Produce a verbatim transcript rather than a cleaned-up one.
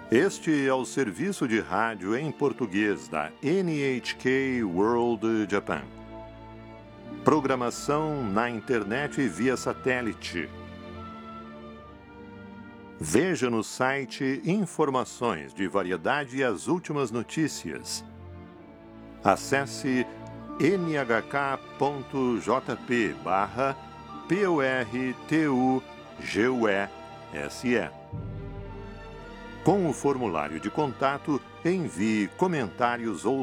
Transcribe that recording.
Este é o serviço de rádio em português da N H K World Japan. Programação na internet via satélite. Veja no site informações de variedade e as últimas notícias. Acesse n h k ponto j p barra p o r t u g u e s e. Com o formulário de contato, envie comentários ou